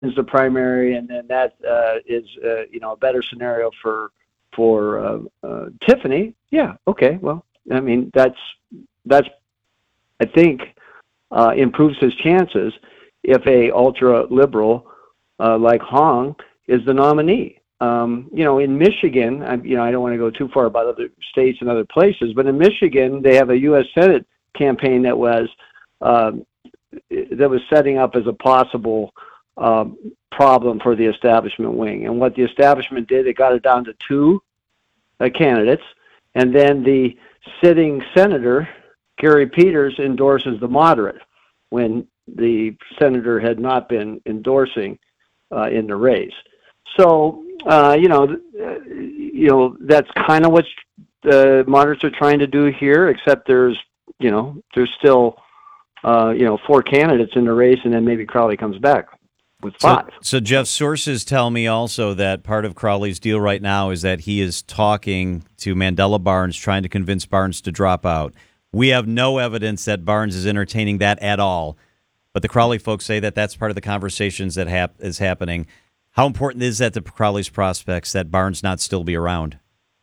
wins the primary, and then that is a better scenario for Tiffany. Yeah, okay. Well, I mean that's I think improves his chances if a ultra liberal like Hong is the nominee. In Michigan, I don't want to go too far about other states and other places, but in Michigan, they have a U.S. Senate campaign that was setting up as a possible problem for the establishment wing. And what the establishment did, it got it down to two candidates, and then the sitting senator, Gary Peters, endorses the moderate when the senator had not been endorsing in the race. So, that's kind of what the moderates are trying to do here, except there's still, four candidates in the race, and then maybe Crowley comes back with five. So, Jeff, sources tell me also that part of Crowley's deal right now is that he is talking to Mandela Barnes, trying to convince Barnes to drop out. We have no evidence that Barnes is entertaining that at all, but the Crowley folks say that that's part of the conversations that is happening. How important is that to Crowley's prospects that Barnes not still be around?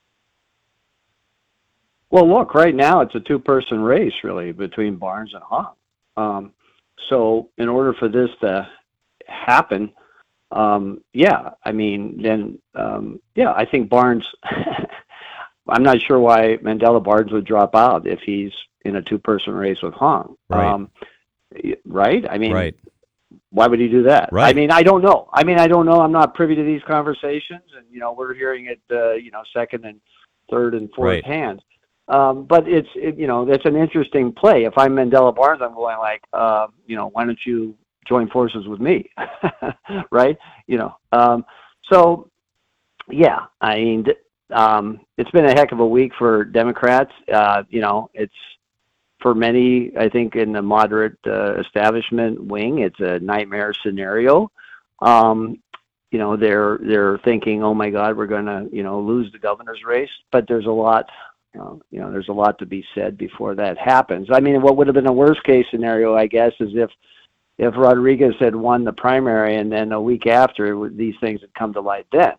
Well, look, right now it's a two-person race, really, between Barnes and Hong. So in order for this to happen, I think Barnes, I'm not sure why Mandela Barnes would drop out if he's in a two-person race with Hong. Right. Right? I mean, right. Why would he do that? Right. I mean, I don't know. I'm not privy to these conversations, and we're hearing it, second and third and fourth hands. But it's an interesting play. If I'm Mandela Barnes, I'm going like, why don't you join forces with me, right? So yeah, I mean, it's been a heck of a week for Democrats. It's. For many, I think in the moderate establishment wing, it's a nightmare scenario. They're thinking, oh my God, we're going to lose the governor's race. But there's a lot, there's a lot to be said before that happens. I mean, what would have been a worst case scenario, I guess, is if Rodriguez had won the primary and then a week after these things had come to light then.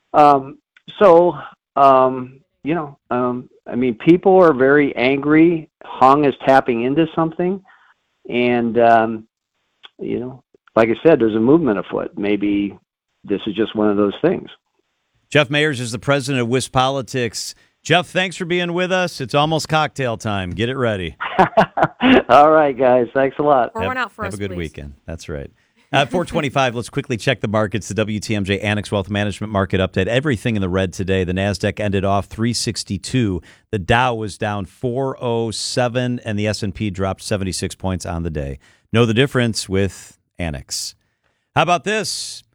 I mean, people are very angry. Hong is tapping into something. And, like I said, there's a movement afoot. Maybe this is just one of those things. Jeff Mayers is the president of WisPolitics. Jeff, thanks for being with us. It's almost cocktail time. Get it ready. All right, guys. Thanks a lot. Pour one out for us, Have a good please. weekend. That's right. 425, let's quickly check the markets. The WTMJ Annex Wealth Management Market Update. Everything in the red today. The NASDAQ ended off 362. The Dow was down 407, and the S&P dropped 76 points on the day. Know the difference with Annex. How about this?